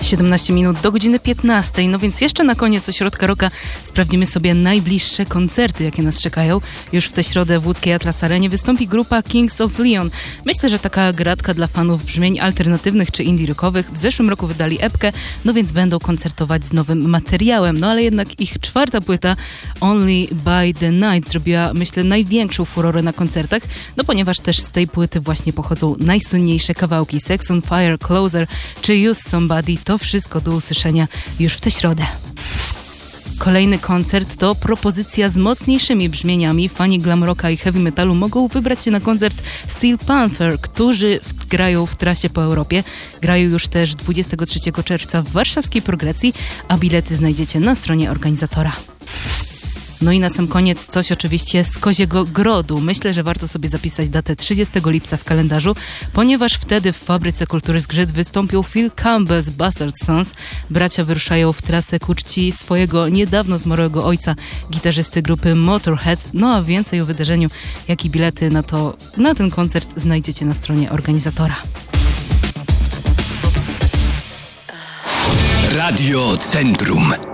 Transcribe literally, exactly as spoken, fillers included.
siedemnaście minut do godziny piętnastej. No więc jeszcze na koniec ośrodka Rocka sprawdzimy sobie najbliższe koncerty, jakie nas czekają. Już w tę środę w łódzkiej Atlas Arenie wystąpi grupa Kings of Leon. Myślę, że taka gratka dla fanów brzmień alternatywnych czy indie rockowych. W zeszłym roku wydali epkę, no więc będą koncertować z nowym materiałem. No ale jednak ich czwarta płyta Only by the Night zrobiła, myślę, największą furorę na koncertach, no ponieważ też z tej płyty właśnie pochodzą najsłynniejsze kawałki Sex on Fire, Closer czy Use Somebody. To wszystko do usłyszenia już w tę środę. Kolejny koncert to propozycja z mocniejszymi brzmieniami. Fani glam rocka i heavy metalu mogą wybrać się na koncert Steel Panther, którzy w, grają w trasie po Europie. Grają już też dwudziestego trzeciego czerwca w warszawskiej Progresji, a bilety znajdziecie na stronie organizatora. No i na sam koniec coś oczywiście z Koziego Grodu. Myślę, że warto sobie zapisać datę trzydziestego lipca w kalendarzu, ponieważ wtedy w Fabryce Kultury Zgrzyt wystąpią Phil Campbell z Bastard Sons. Bracia wyruszają w trasę ku czci swojego niedawno zmarłego ojca, gitarzysty grupy Motorhead. No a więcej o wydarzeniu, jak i bilety na to, na ten koncert znajdziecie na stronie organizatora. Radio Centrum.